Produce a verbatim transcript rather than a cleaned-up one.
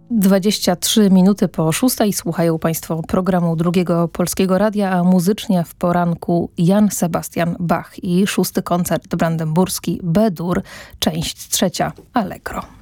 dwadzieścia trzy minuty po szóstej słuchają Państwo programu Drugiego Polskiego Radia, a muzycznie w poranku Jan Sebastian Bach i szósty koncert brandenburski B-dur, część trzecia, Allegro.